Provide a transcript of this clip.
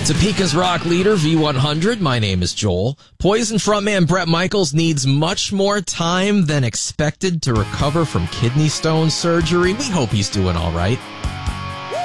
Topeka's rock leader, V100. My name is Joel. Poison frontman Bret Michaels needs much more time than expected to recover from kidney stone surgery. We hope he's doing all right.